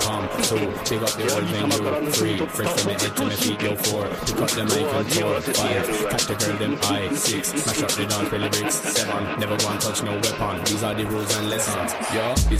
come. So big up the whole venue. 3, fresh from my head to my feet, yo 4. Pick up the mic and 4, 5. Catch the girl them high. 6, smash up the dance for lyrics. 7, never go and touch no weapon. These are the rules and lessons. Yeah, this